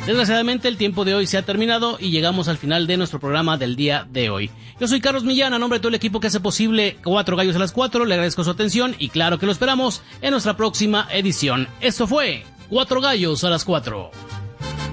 Desgraciadamente el tiempo de hoy se ha terminado y llegamos al final de nuestro programa del día de hoy. Yo soy Carlos Millán, a nombre de todo el equipo que hace posible 4 Gallos a las 4, le agradezco su atención y claro que lo esperamos en nuestra próxima edición. Esto fue 4 Gallos a las 4.